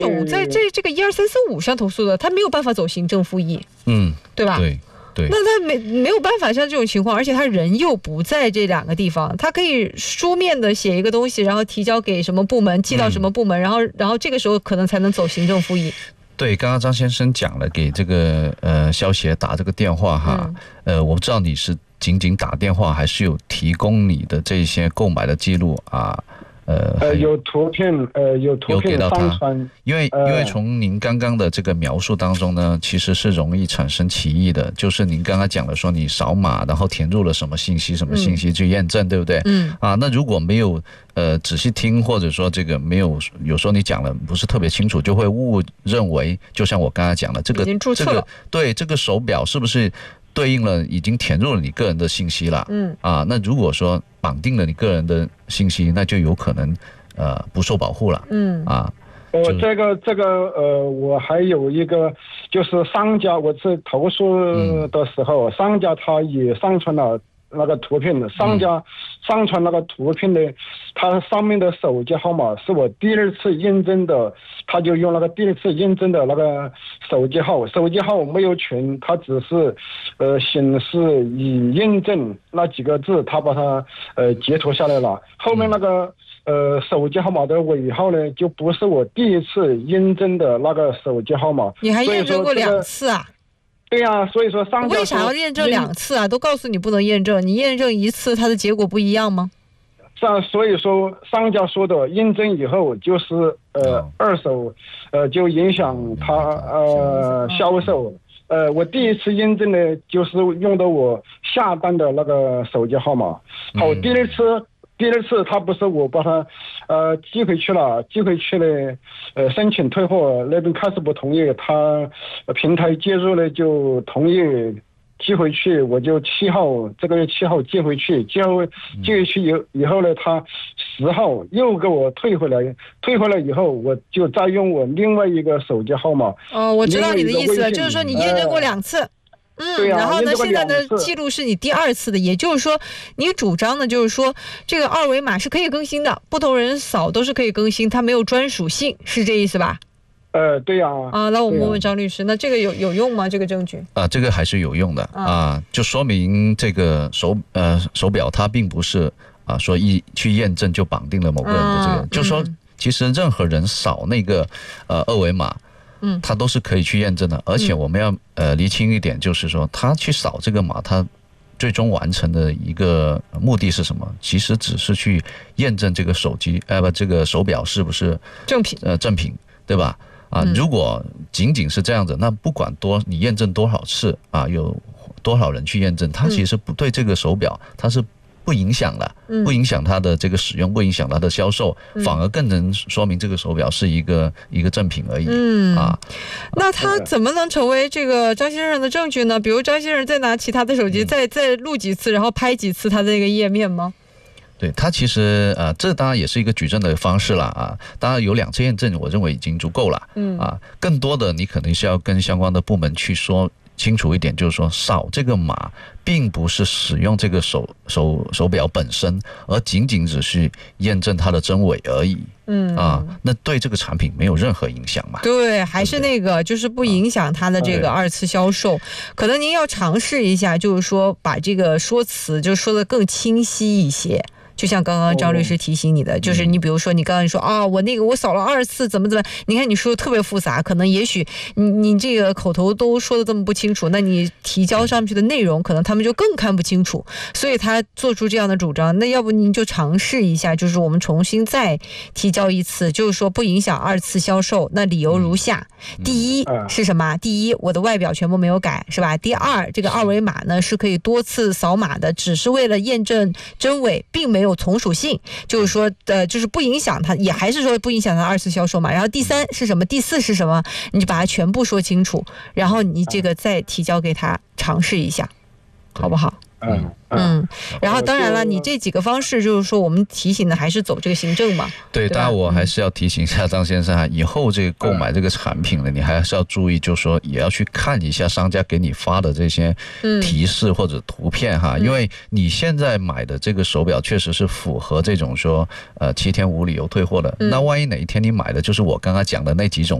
在这个12345上投诉的，他没有办法走行政复议，对吧？ 对， 那他没有办法像这种情况，而且他人又不在这2个地方，他可以书面的写一个东西，然后提交给什么部门，寄到什么部门，然后这个时候可能才能走行政复议。 对，刚刚张先生讲了，给这个消协打这个电话哈，我不知道你是仅仅打电话，还是有提供你的这些购买的记录啊？ 有图片，有给到他，因为从您刚刚的这个描述当中呢，其实是容易产生歧义的，就是您刚刚讲了说你扫码，然后填入了什么信息去验证，对不对？那如果没有仔细听，或者说这个没有，有时候你讲了不是特别清楚，就会误认为，就像我刚才讲的，这个已经注册了， 对，这个手表是不是对应了已经填入了你个人的信息了？那如果说绑定了你个人的信息，那就有可能不受保护了。 这个我还有一个，就是商家，我在投诉的时候，商家他也上传了那个图片的，商家上传那个图片的，它上面的手机号码是我第2次验证的，他就用那个第2次验证的那个手机号没有全，他只是显示已验证那几个字，他把它截图下来了，后面那个手机号码的尾号呢，就不是我第1次验证的那个手机号码。 你还验证过2次啊？ 对呀，所以说商家为啥要验证2次啊？都告诉你不能验证，你验证1次，它的结果不一样吗？ 所以说商家说的验证以后就是二手就影响他销售。我第1次验证呢，就是用的我下单的那个手机号码。好，第二次他不是我把他寄回去了，申请退货那边开始不同意，他平台介入了就同意寄回去，我就这个月7号寄回去，寄回去以后呢，他10号又给我退回来以后，我就再用我另外一个手机号码。 我知道你的意思了，就是说你验证过2次。然后呢，现在的记录是你第2次的，也就是说，你主张的就是说，这个二维码是可以更新的，不同人扫都是可以更新，它没有专属性，是这意思吧？ 对呀。 那我们问问张律师，那这个有用吗？这个证据？ 这个还是有用的就说明这个手表它并不是说去验证就绑定了某个人的这个，就说其实任何人扫那个二维码。他都是可以去验证的，而且我们要厘清一点，就是说他去扫这个码，他最终完成的一个目的是什么？其实只是去验证这个这个手表是不是正品，对吧？如果仅仅是这样子，那不管你验证多少次有多少人去验证，他其实不对这个手表它是不影响了，不影响它的这个使用，不影响它的销售，反而更能说明这个手表是一个正品而已。 那它怎么能成为这个张先生的证据呢？比如张先生再拿其他的手机再录几次，然后拍几次他的那个页面吗？ 对，它其实这当然也是一个举证的方式了当然有2次验证，我认为已经足够了。更多的你可能是要跟相关的部门去说清楚一点，就是说扫这个码并不是使用这个手表本身，而仅仅只是验证它的真伪而已。那对这个产品没有任何影响嘛？ 对，还是那个，就是不影响它的这个2次销售。可能您要尝试一下，就是说把这个说辞就说得更清晰一些。就像刚刚张律师提醒你的，就是你比如说你刚刚说我扫了2次怎么，你看你说的特别复杂，可能也许你这个口头都说的这么不清楚，那你提交上去的内容可能他们就更看不清楚，所以他做出这样的主张。那要不您就尝试一下，就是我们重新再提交1次，就是说不影响2次销售。那理由如下：第一是什么？第一，我的外表全部没有改，是吧？第二，这个二维码呢是可以多次扫码的，只是为了验证真伪，并没有从属性，就是说就是不影响它，也还是说不影响它2次销售嘛。然后第3是什么？第4是什么？你就把它全部说清楚，然后你这个再提交给他尝试一下，好不好？ 然后当然了，你这几个方式就是说我们提醒的还是走这个行政嘛。 对，当然我还是要提醒一下张先生以后这个购买这个产品呢，你还是要注意，就是说也要去看一下商家给你发的这些提示或者图片因为你现在买的这个手表确实是符合这种说7天无理由退货的，那万一哪一天你买的就是我刚刚讲的那几种